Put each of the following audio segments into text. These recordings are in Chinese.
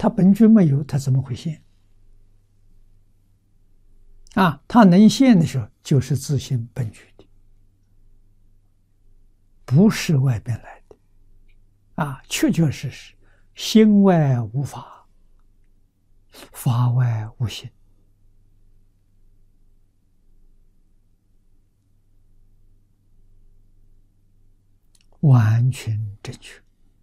他本具没有，他怎么会现？他能现的时候，就是自性本具的，不是外边来的。确确实实，心外无法，法外无心。完全正确。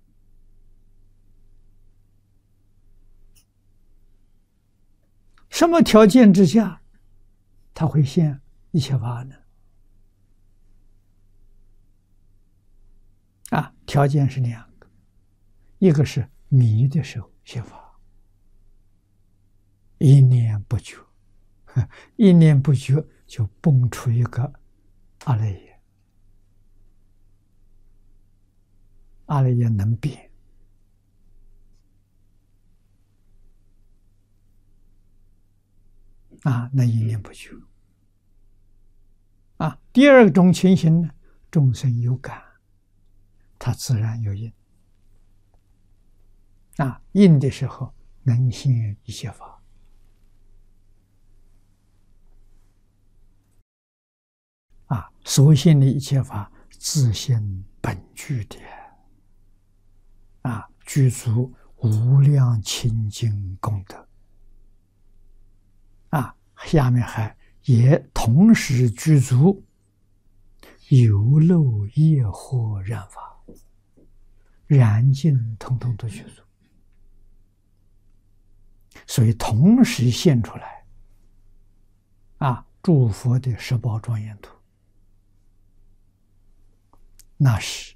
什么条件之下，他会现一切法呢？条件是两个，一个是迷的时候现法，一念不觉，一念不觉就蹦出一个阿赖耶，阿赖耶能变。那一念不觉。第二种情形呢，众生有感，他自然有应。应的时候能现一切法。所现的一切法，自性本具的。具足无量清净功德。下面也同时具足有漏业惑染法，染净统统都具足，所以同时现出来。诸佛的十宝庄严图，那是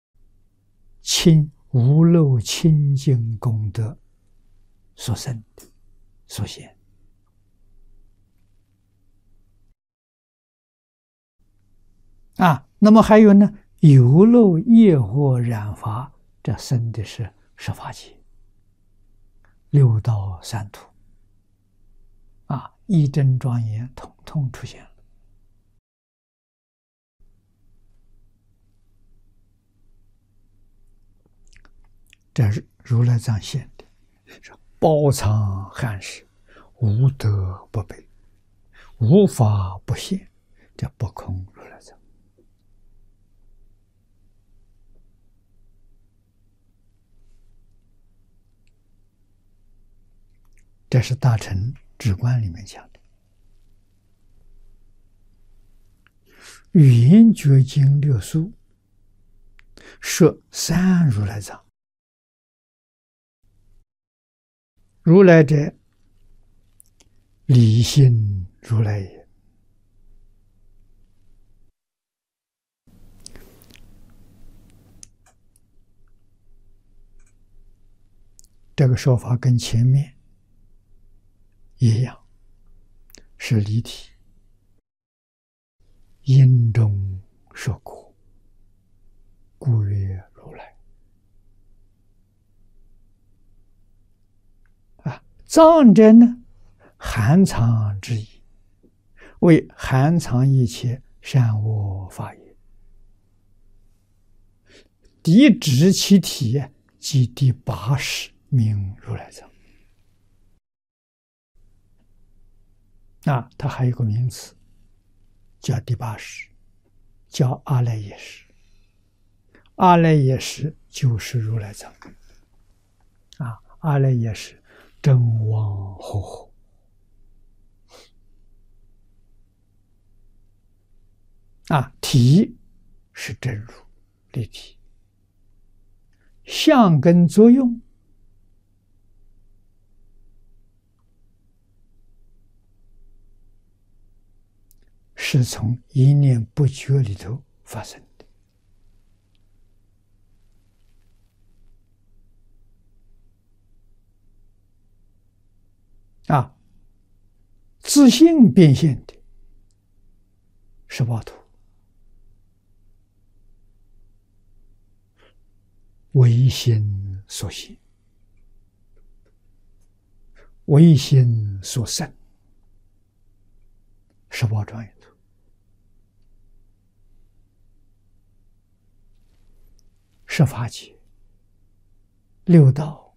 无漏清净功德所生的，所现。那么还有呢，有漏业惑染法，这生的是十法界、六道三途。一真庄严统统出现了。这是如来藏现的，包藏含识，无德不备，无法不现，这不空如来藏。这是大乘止观里面讲的。语言觉经六书说三如来藏。如来者，理性如来也。这个说法跟前面一样，是离体，因中说果，故曰如来。藏者呢，含藏之意，为含藏一切善恶法也。敌指其体，即第八识名如来藏。它还有个名词，叫第八识，叫阿赖耶识。阿赖耶识就是如来藏。阿赖耶识真妄合合。体是真如立体，相跟作用是从一念不觉里头发生的。自性变现的十八图，唯心所现，唯心所生，十八庄严图。十法界、六道、